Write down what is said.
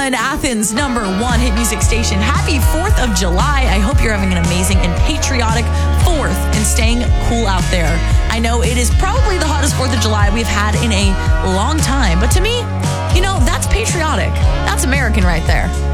on Athens' #1 hit music station. Happy 4th of July. I hope you're having an amazing and patriotic 4th and staying cool out there. I know it is probably the hottest 4th of July we've had in a long time, but to me, that's patriotic. That's American right there.